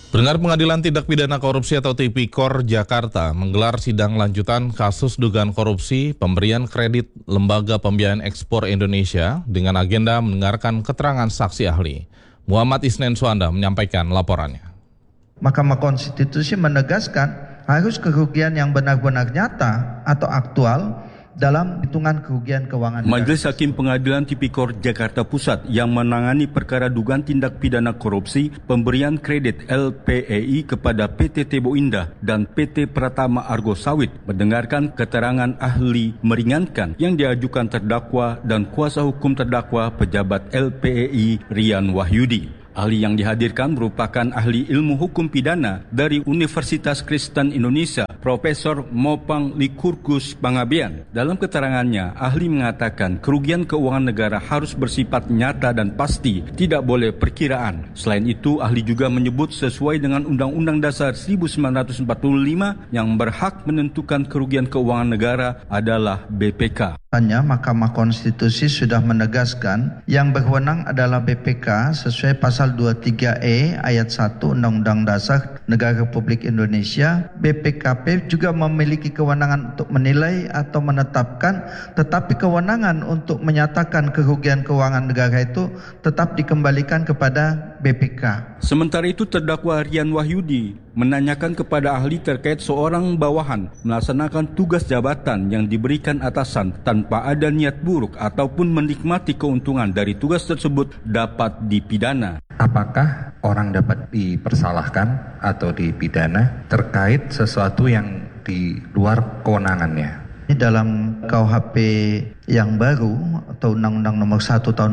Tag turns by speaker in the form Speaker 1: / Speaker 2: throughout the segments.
Speaker 1: Pendengar Pengadilan Tindak Pidana Korupsi atau Tipikor Jakarta menggelar sidang lanjutan kasus dugaan korupsi pemberian kredit Lembaga Pembiayaan Ekspor Indonesia dengan agenda mendengarkan keterangan saksi ahli. Muhammad Isnen Suhanda menyampaikan laporannya.
Speaker 2: Mahkamah Konstitusi menegaskan harus kerugian yang benar-benar nyata atau aktual dalam hitungan kerugian keuangan.
Speaker 3: Majelis Hakim Pengadilan Tipikor Jakarta Pusat yang menangani perkara dugaan tindak pidana korupsi pemberian kredit LPEI kepada PT Tebo Indah dan PT Pratama Argo Sawit mendengarkan keterangan ahli meringankan yang diajukan terdakwa dan kuasa hukum terdakwa pejabat LPEI Rian Wahyudi. Ahli yang dihadirkan merupakan ahli ilmu hukum pidana dari Universitas Kristen Indonesia, Profesor Mopang Likurgus Pangabean. Dalam keterangannya, ahli mengatakan kerugian keuangan negara harus bersifat nyata dan pasti, tidak boleh perkiraan. Selain itu, ahli juga menyebut sesuai dengan Undang-Undang Dasar 1945 yang berhak menentukan kerugian keuangan negara adalah BPK.
Speaker 2: Mahkamah Konstitusi sudah menegaskan yang berwenang adalah BPK sesuai pasal 23E ayat 1 Undang-Undang Dasar Negara Republik Indonesia. BPKP juga memiliki kewenangan untuk menilai atau menetapkan, tetapi kewenangan untuk menyatakan kerugian keuangan negara itu tetap dikembalikan kepada BPK.
Speaker 3: Sementara itu, terdakwa Rian Wahyudi menanyakan kepada ahli terkait seorang bawahan melaksanakan tugas jabatan yang diberikan atasan tanpa ada niat buruk ataupun menikmati keuntungan dari tugas tersebut dapat dipidana.
Speaker 4: Apakah orang dapat dipersalahkan atau dipidana terkait sesuatu yang di luar kewenangannya?
Speaker 2: Dalam KUHP yang baru atau Undang-Undang Nomor 1 Tahun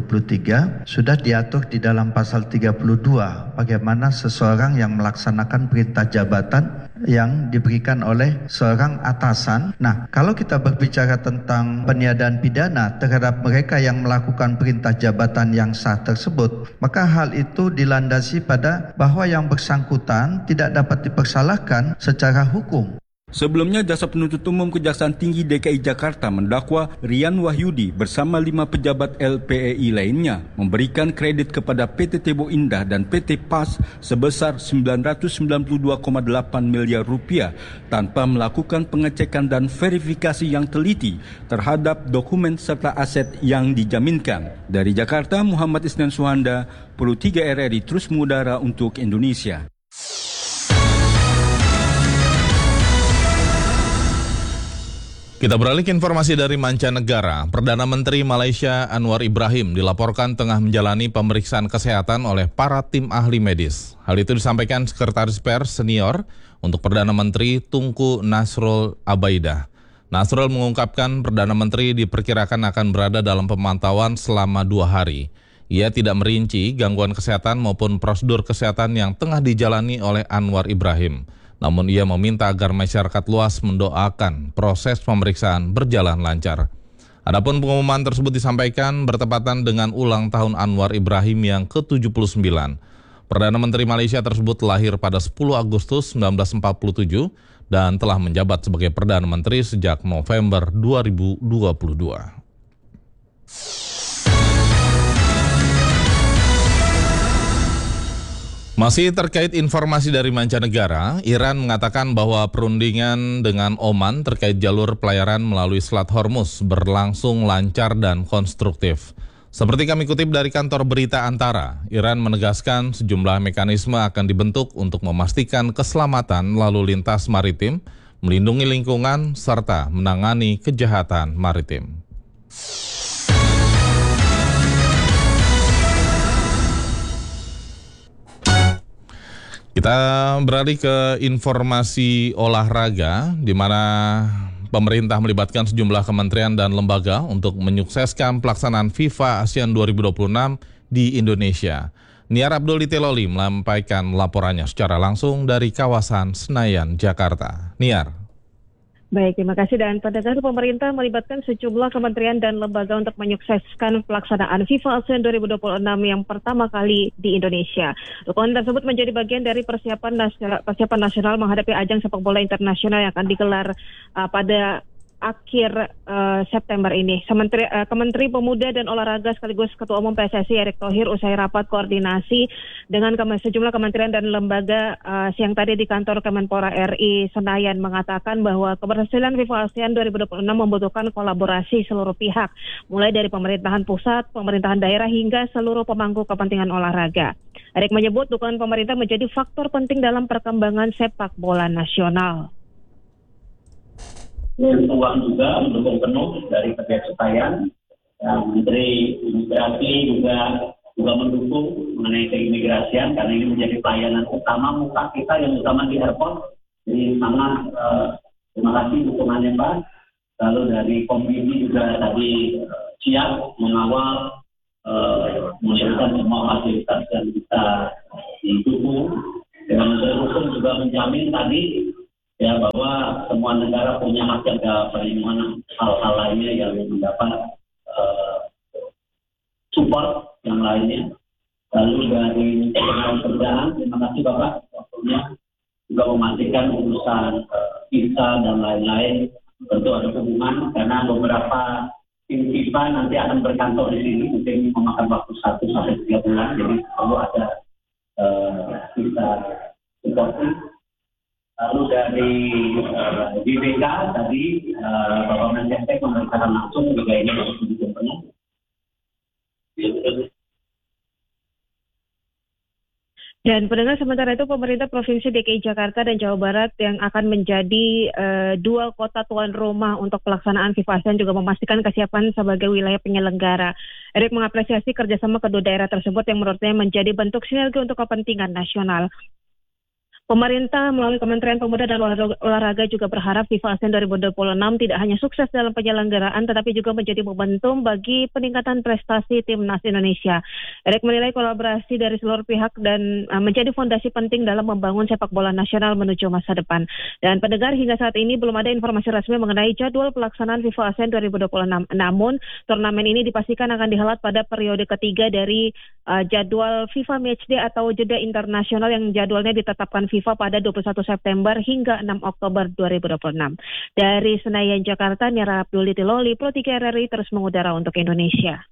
Speaker 2: 2023 sudah diatur di dalam pasal 32 bagaimana seseorang yang melaksanakan perintah jabatan yang diberikan oleh seorang atasan. Nah, kalau kita berbicara tentang peniadaan pidana terhadap mereka yang melakukan perintah jabatan yang sah tersebut, maka hal itu dilandasi pada bahwa yang bersangkutan tidak dapat dipersalahkan secara hukum.
Speaker 3: Sebelumnya, Jaksa Penuntut Umum Kejaksaan Tinggi DKI Jakarta mendakwa Rian Wahyudi bersama 5 pejabat LPEI lainnya memberikan kredit kepada PT Tebo Indah dan PT PAS sebesar 992,8 miliar rupiah tanpa melakukan pengecekan dan verifikasi yang teliti terhadap dokumen serta aset yang dijaminkan. Dari Jakarta, Muhammad Isnen Suhanda, Pro 3 RRI terus mengudara untuk Indonesia.
Speaker 1: Kita beralih ke informasi dari mancanegara. Perdana Menteri Malaysia Anwar Ibrahim dilaporkan tengah menjalani pemeriksaan kesehatan oleh para tim ahli medis. Hal itu disampaikan Sekretaris Pers Senior untuk Perdana Menteri Tunku Nasrul Abaidah. Nasrul mengungkapkan Perdana Menteri diperkirakan akan berada dalam pemantauan selama 2 hari. Ia tidak merinci gangguan kesehatan maupun prosedur kesehatan yang tengah dijalani oleh Anwar Ibrahim. Namun ia meminta agar masyarakat luas mendoakan proses pemeriksaan berjalan lancar. Adapun pengumuman tersebut disampaikan bertepatan dengan ulang tahun Anwar Ibrahim yang ke-79. Perdana Menteri Malaysia tersebut lahir pada 10 Agustus 1947 dan telah menjabat sebagai Perdana Menteri sejak November 2022. Masih terkait informasi dari mancanegara, Iran mengatakan bahwa perundingan dengan Oman terkait jalur pelayaran melalui Selat Hormuz berlangsung lancar dan konstruktif. Seperti kami kutip dari kantor berita Antara, Iran menegaskan sejumlah mekanisme akan dibentuk untuk memastikan keselamatan lalu lintas maritim, melindungi lingkungan, serta menangani kejahatan maritim. Kita beralih ke informasi olahraga, di mana pemerintah melibatkan sejumlah kementerian dan lembaga untuk menyukseskan pelaksanaan FIFA ASEAN 2026 di Indonesia. Niar Abdul Teloli melampaikan laporannya secara langsung dari kawasan Senayan, Jakarta. Niar.
Speaker 5: Baik, terima kasih. Dan pendengar, pemerintah melibatkan sejumlah kementerian dan lembaga untuk menyukseskan pelaksanaan FIFA ASEAN 2026 yang pertama kali di Indonesia. Dukungan tersebut menjadi bagian dari persiapan nasional menghadapi ajang sepak bola internasional yang akan digelar pada akhir September ini. Kementeri Pemuda dan Olahraga sekaligus Ketua Umum PSSI Erick Thohir usai rapat koordinasi dengan sejumlah kementerian dan lembaga siang tadi di kantor Kemenpora RI Senayan mengatakan bahwa keberhasilan FIFA ASEAN 2026 membutuhkan kolaborasi seluruh pihak, mulai dari pemerintahan pusat, pemerintahan daerah hingga seluruh pemangku kepentingan olahraga. Erick menyebut dukungan pemerintah menjadi faktor penting dalam perkembangan sepak bola nasional.
Speaker 6: Uang juga mendukung penuh dari Ketua Senayan, Menteri Imigrasi juga mendukung mengenai keimigrasian karena ini menjadi pelayanan utama muka kita yang utama di airport. Jadi sangat terima kasih dukungannya Pak. Lalu dari Komisi juga tadi siap mengawal memberikan semua fasilitas yang bisa didukung. Dengan Menteri Hukum juga menjamin tadi ya bahwa semua negara punya hak jaga perlindungan hal-hal lainnya yang mendapat support yang lainnya. Lalu dari Kementerian Kerjaan, terima kasih Bapak waktunya juga memastikan urusan visa dan lain-lain tentu ada hubungan karena beberapa tim FIFA nanti akan berkantor di sini mungkin memakan waktu 1 sampai 3 bulan jadi perlu ada visa supporting. Lalu dari BPK tadi Bapak Menseknek memerintahkan langsung juga ini harus didukung penuh.
Speaker 5: Dan pendengar, sementara itu pemerintah Provinsi DKI Jakarta dan Jawa Barat yang akan menjadi dua kota tuan rumah untuk pelaksanaan FIFA ASEAN juga memastikan kesiapan sebagai wilayah penyelenggara. Erick mengapresiasi kerjasama kedua daerah tersebut yang menurutnya menjadi bentuk sinergi untuk kepentingan nasional. Pemerintah melalui Kementerian Pemuda dan Olahraga juga berharap FIFA ASEAN 2026 tidak hanya sukses dalam penyelenggaraan tetapi juga menjadi momentum bagi peningkatan prestasi timnas Indonesia. Erick menilai kolaborasi dari seluruh pihak dan menjadi fondasi penting dalam membangun sepak bola nasional menuju masa depan. Dan pendengar, hingga saat ini belum ada informasi resmi mengenai jadwal pelaksanaan FIFA ASEAN 2026. Namun, turnamen ini dipastikan akan dihelat pada periode ketiga dari jadwal FIFA Matchday atau jeda internasional yang jadwalnya ditetapkan FIFA pada 21 September hingga 6 Oktober 2026. Dari Senayan, Jakarta, Mira Abdul Tiloli, Pro 3 RRI terus mengudara untuk Indonesia.